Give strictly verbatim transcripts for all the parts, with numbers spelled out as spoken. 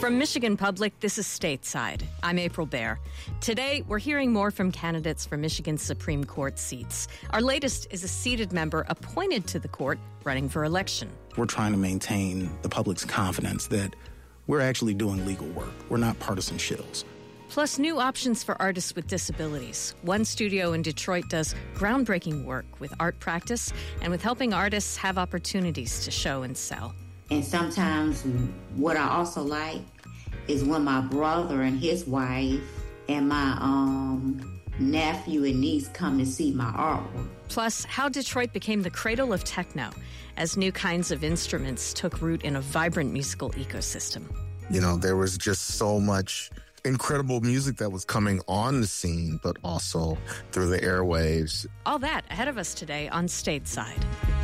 From Michigan Public, this is Stateside. I'm April Baer. Today, we're hearing more from candidates for Michigan's Supreme Court seats. Our latest is a seated member appointed to the court running for election. We're trying to maintain the public's confidence that we're actually doing legal work. We're not partisan shills. Plus, new options for artists with disabilities. One studio in Detroit does groundbreaking work with art practice and with helping artists have opportunities to show and sell. And sometimes what I also like is when my brother and his wife and my um, nephew and niece come to see my artwork. Plus, how Detroit became the cradle of techno as new kinds of instruments took root in a vibrant musical ecosystem. You know, there was just so much incredible music that was coming on the scene, but also through the airwaves. All that ahead of us today on Stateside.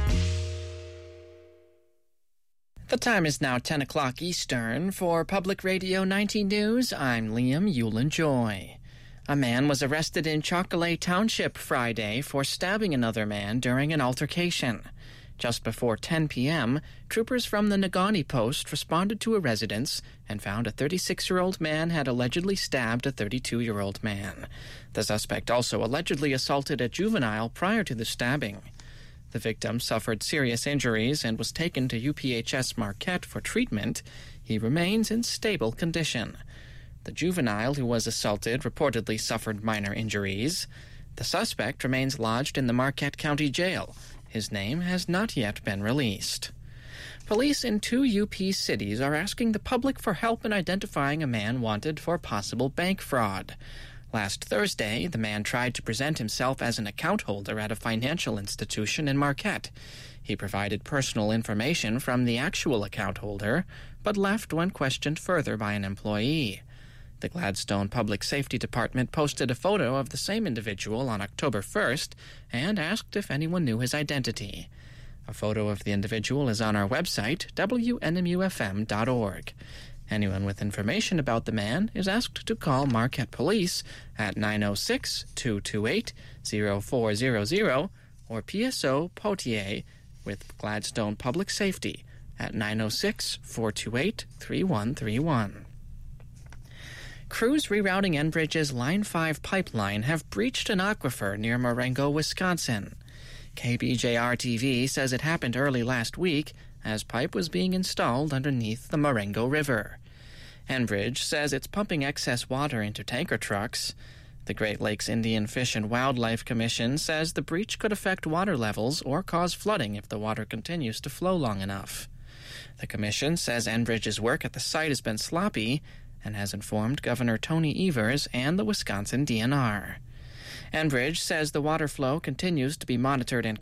The time is now ten o'clock Eastern. For Public Radio ninety News, I'm Liam Yulin-Joy. A man was arrested in Chocolate Township Friday for stabbing another man during an altercation. Just before ten p.m., troopers from the Negaunee Post responded to a residence and found a thirty-six-year-old man had allegedly stabbed a thirty-two-year-old man. The suspect also allegedly assaulted a juvenile prior to the stabbing. The victim suffered serious injuries and was taken to U P H S Marquette for treatment. He remains in stable condition. The juvenile who was assaulted reportedly suffered minor injuries. The suspect remains lodged in the Marquette County Jail. His name has not yet been released. Police in two U P cities are asking the public for help in identifying a man wanted for possible bank fraud. Last Thursday, the man tried to present himself as an account holder at a financial institution in Marquette. He provided personal information from the actual account holder, but left when questioned further by an employee. The Gladstone Public Safety Department posted a photo of the same individual on October first and asked if anyone knew his identity. A photo of the individual is on our website, W N M U F M dot org. Anyone with information about the man is asked to call Marquette Police at nine oh six, two two eight, oh four hundred or P S O Potier with Gladstone Public Safety at nine oh six, four two eight, three one three one. Crews rerouting Enbridge's Line five pipeline have breached an aquifer near Marengo, Wisconsin. K B J R T V says it happened early last week as pipe was being installed underneath the Marengo River. Enbridge says it's pumping excess water into tanker trucks. The Great Lakes Indian Fish and Wildlife Commission says the breach could affect water levels or cause flooding if the water continues to flow long enough. The commission says Enbridge's work at the site has been sloppy and has informed Governor Tony Evers and the Wisconsin D N R. Enbridge says the water flow continues to be monitored and